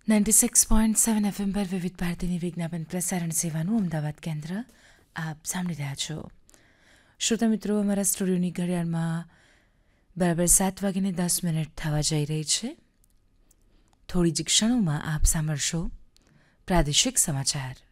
96.7 FM પર વિવિધ ભારતીની વિજ્ઞાપન પ્રસારણ સેવાનું અમદાવાદ કેન્દ્ર આપ સાંભળી રહ્યા છો. શ્રોતા મિત્રો, અમારા સ્ટુડિયોની ઘડિયાળમાં બરાબર 7:10 થવા જઈ રહી છે. થોડી જ ક્ષણોમાં આપ સાંભળશો પ્રાદેશિક સમાચાર.